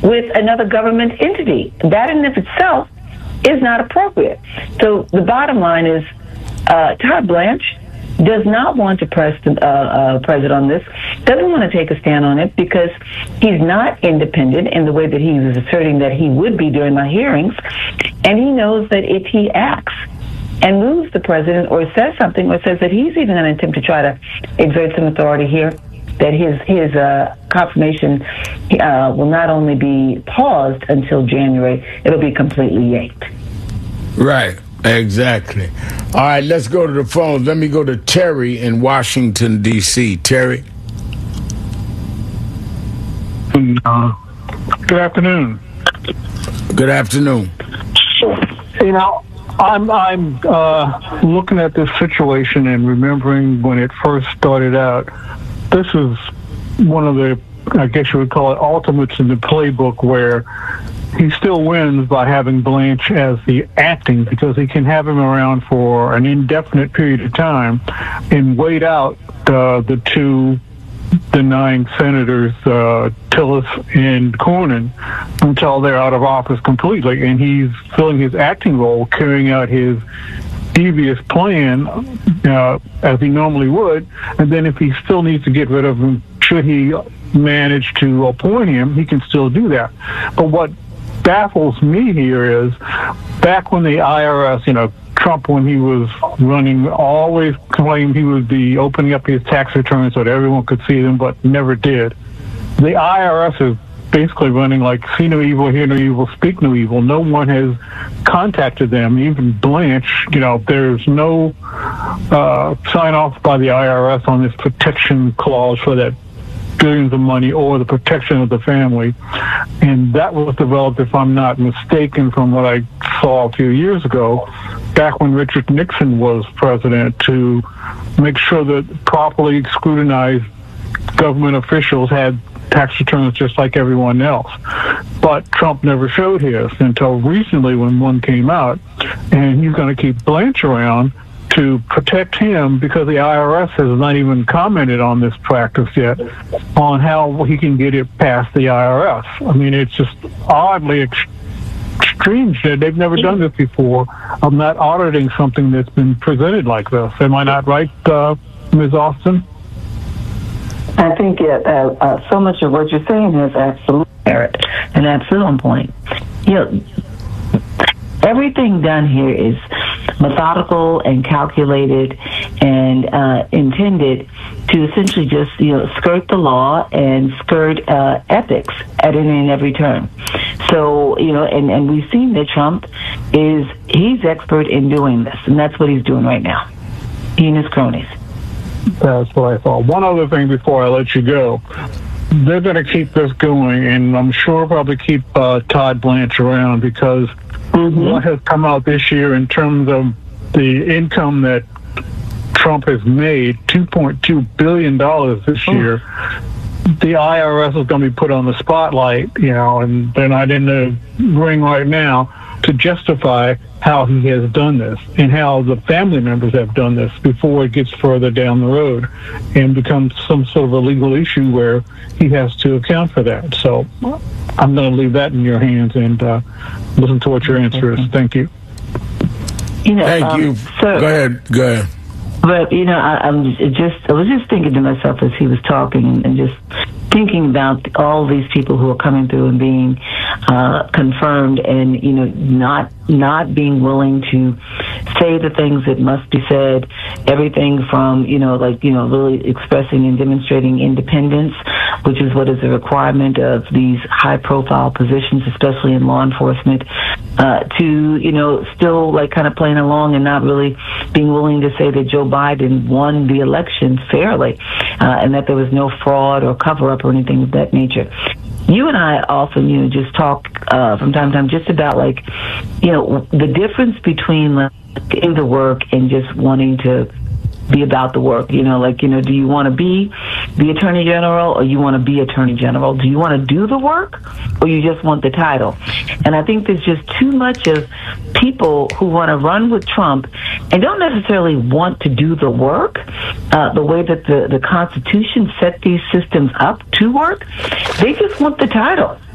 with another government entity. That in and of itself is not appropriate. So the bottom line is Todd Blanche does not want to press the president on this, doesn't want to take a stand on it because he's not independent in the way that he was asserting that he would be during my hearings, and he knows that if he acts and moves the president or says something or says that he's even going to attempt to try to exert some authority here, that his confirmation will not only be paused until January, it'll be completely yanked. Right, exactly. All right, let's go to the phones. Let me go to Terry in Washington, D.C. Terry? Good afternoon. Good afternoon. You know, I'm looking at this situation and remembering when it first started out. This is one of the, I guess you would call it, ultimates in the playbook where he still wins by having Blanche as the acting, because he can have him around for an indefinite period of time and wait out the two denying senators, Tillis and Cornyn, until they're out of office completely. And he's filling his acting role, carrying out his devious plan as he normally would. And then if he still needs to get rid of him, should he manage to appoint him, he can still do that. But what baffles me here is, back when the IRS, Trump, when he was running, always claimed he would be opening up his tax returns so that everyone could see them, but never did. The IRS is basically running like see no evil, hear no evil, speak no evil. No one has contacted them. Even Blanche, there's no sign off by the IRS on this protection clause for that billions of money or the protection of the family. And that was developed, if I'm not mistaken, from what I saw a few years ago, back when Richard Nixon was president, to make sure that properly scrutinized government officials had tax returns just like everyone else. But Trump never showed his until recently when one came out, and he's going to keep Blanche around to protect him because the IRS has not even commented on this practice yet, on how he can get it past the IRS. I mean, it's just oddly strange that they've never done this before. I'm not auditing something that's been presented like this. Am I not right, Ms. Austin? I think so much of what you're saying has absolute merit and absolute on point. Everything done here is methodical and calculated and intended to essentially just, skirt the law and skirt ethics at any and every turn. So, and we've seen that Trump he's expert in doing this, and that's what he's doing right now. He and his cronies. That's what I thought. One other thing before I let you go. They're going to keep this going, and I'm sure probably keep Todd Blanche around because what has come out this year in terms of the income that Trump has made, $2.2 billion this year, the IRS is going to be put on the spotlight, and they're not in the ring right now to justify how he has done this and how the family members have done this before it gets further down the road and becomes some sort of a legal issue where he has to account for that. So I'm going to leave that in your hands and listen to what your answer is. Thank you. Thank you. Go ahead. But I was just thinking to myself as he was talking and just thinking about all these people who are coming through and being confirmed and not being willing to say the things that must be said. Everything from really expressing and demonstrating independence, which is what is a requirement of these high-profile positions, especially in law enforcement, to still kind of playing along and not really being willing to say that Joe Biden won the election fairly, and that there was no fraud or cover-up or anything of that nature. You and I often, just talk from time to time just about the difference between in the work and just wanting to be about the work. Do you want to be the Attorney General or you want to be Attorney General? Do you want to do the work or you just want the title? And I think there's just too much of people who want to run with Trump and don't necessarily want to do the work the way that the Constitution set these systems up to work. They just want the title.